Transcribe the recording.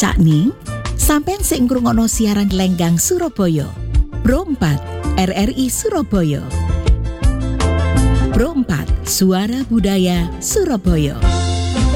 Cakning, sampeyan sing ngrungokno siaran Lenggang Surabaya. Pro 4 RRI Surabaya. Pro 4 Suara Budaya Surabaya.